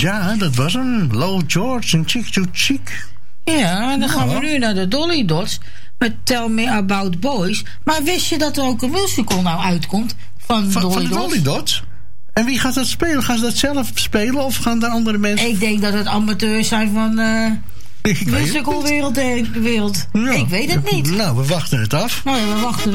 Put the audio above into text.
Ja, dat was hem. Low George en Chick to Chick. Ja, en dan gaan we nu naar de Dolly Dots met Tell Me About Boys. Maar wist je dat er ook een musical nou uitkomt van de Dolly Dots? En wie gaat dat spelen? Gaan ze dat zelf spelen of gaan er andere mensen? Ik denk dat het amateurs zijn van musicalwereld. Ja. Ik weet het niet. Nou, we wachten het af. Nou ja, we wachten